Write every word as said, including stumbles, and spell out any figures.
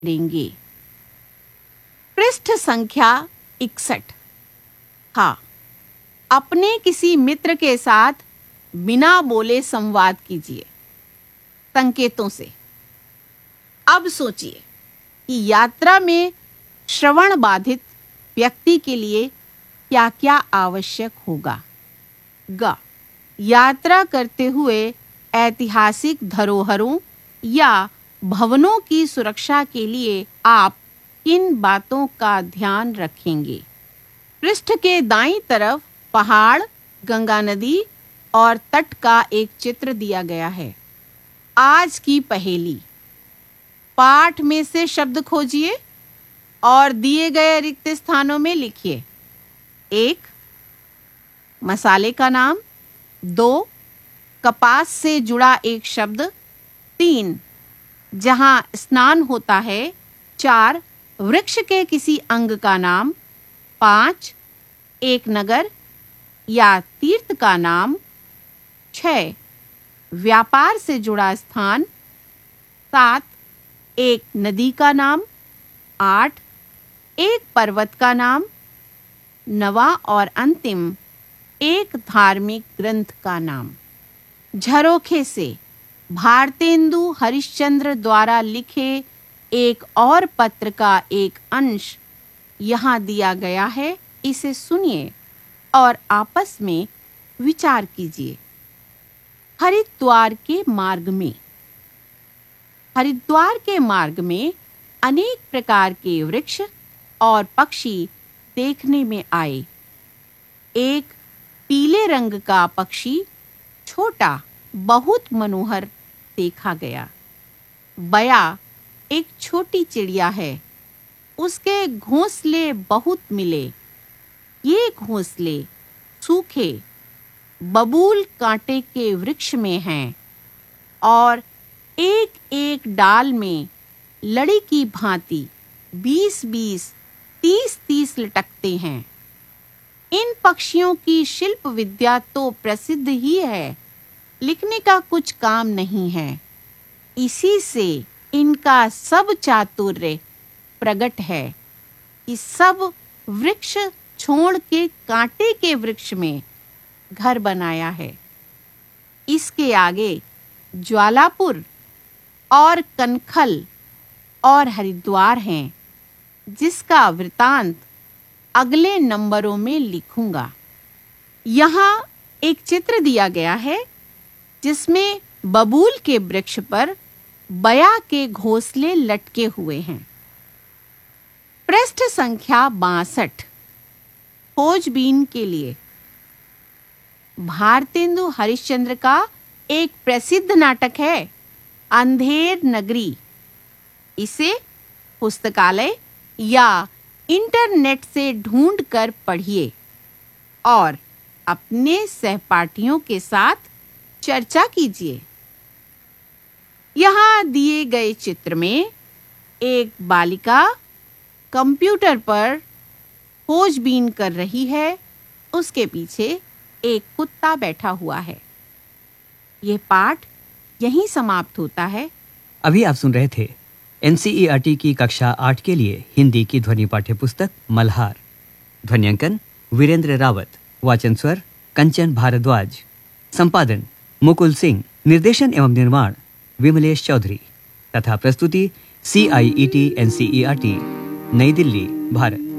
लेंगे। पृष्ठ संख्या इकसठ। हाँ, अपने किसी मित्र के साथ बिना बोले संवाद कीजिए संकेतों से। अब सोचिए कि यात्रा में श्रवण बाधित व्यक्ति के लिए क्या-क्या आवश्यक होगा। ग. यात्रा करते हुए ऐतिहासिक धरोहरों या भवनों की सुरक्षा के लिए आप किन बातों का ध्यान रखेंगे। पृष्ठ के दाईं तरफ पहाड़, गंगा नदी और तट का एक चित्र दिया गया है। आज की पहेली। पाठ में से शब्द खोजिए और दिए गए रिक्त स्थानों में लिखिए। एक, मसाले का नाम। दो, कपास से जुड़ा एक शब्द। तीन, जहां स्नान होता है। चार, वृक्ष के किसी अंग का नाम। पाँच, एक नगर या तीर्थ का नाम। छह, व्यापार से जुड़ा स्थान। सात, एक नदी का नाम। आठ, एक पर्वत का नाम। नवा और अंतिम, एक धार्मिक ग्रंथ का नाम। झरोखे से भारतेंदु हरिश्चंद्र द्वारा लिखे एक और पत्र का एक अंश यहाँ दिया गया है। इसे सुनिए और आपस में विचार कीजिए। हरिद्वार के मार्ग में। हरिद्वार के मार्ग में अनेक प्रकार के वृक्ष और पक्षी देखने में आए। एक पीले रंग का पक्षी, छोटा, बहुत मनोहर देखा गया। बया एक छोटी चिड़िया है। उसके घोंसले बहुत मिले। ये घोंसले सूखे बबूल कांटे के वृक्ष में हैं और एक एक डाल में लड़ी की भांति बीस बीस, तीस तीस लटकते हैं। इन पक्षियों की शिल्प विद्या तो प्रसिद्ध ही है, लिखने का कुछ काम नहीं है। इसी से इनका सब चातुर्य प्रकट है कि सब वृक्ष छोड़ के कांटे के वृक्ष में घर बनाया है। इसके आगे ज्वालापुर और कनखल और हरिद्वार हैं, जिसका वृतांत अगले नंबरों में लिखूंगा। यहाँ एक चित्र दिया गया है जिसमें बबूल के वृक्ष पर बया के घोंसले लटके हुए हैं। पृष्ठ संख्या बासठ। खोजबीन के लिए। भारतेंदु हरिश्चंद्र का एक प्रसिद्ध नाटक है अंधेर नगरी। इसे पुस्तकालय या इंटरनेट से ढूंढकर पढ़िए और अपने सहपाठियों के साथ चर्चा कीजिए। यहाँ दिए गए चित्र में एक बालिका कंप्यूटर पर खोजबीन कर रही है। उसके पीछे एक कुत्ता बैठा हुआ है। यह पाठ यहीं समाप्त होता है। अभी आप सुन रहे थे एनसीईआरटी की कक्षा आठ के लिए हिंदी की ध्वनि पाठ्य पुस्तक मल्हार। ध्वन्यांकन वीरेंद्र रावत। वाचन स्वर कंचन भारद्वाज। संपादन मुकुल सिंह। निर्देशन एवं निर्माण विमलेश चौधरी तथा प्रस्तुति सी आई E T N C E R T नई दिल्ली, भारत।